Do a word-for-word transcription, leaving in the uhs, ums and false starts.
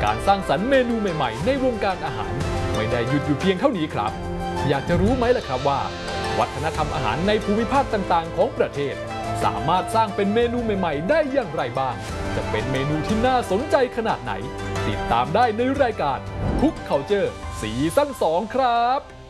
การสร้างสรรค์เมนูใหม่ๆในวงการอาหารไม่ได้หยุดอยู่เพียงเท่านี้ครับอยากจะรู้ไหมล่ะครับว่าวัฒนธรรมอาหารในภูมิภาคต่างๆของประเทศสามารถสร้างเป็นเมนูใหม่ๆได้อย่างไรบ้างจะเป็นเมนูที่น่าสนใจขนาดไหนติดตามได้ในรายการ Cook Culture ซีซั่นสองครับ